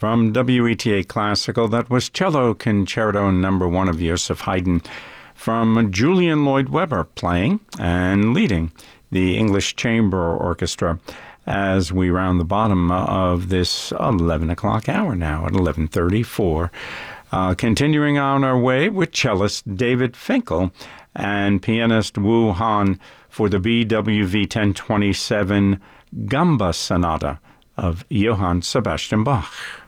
From WETA Classical, that was Cello Concerto No. 1 of Joseph Haydn from Julian Lloyd Webber playing and leading the English Chamber Orchestra as we round the bottom of this 11 o'clock hour now at 11:34. Continuing on our way with cellist David Finkel and pianist Wu Han for the BWV 1027 Gamba Sonata of Johann Sebastian Bach.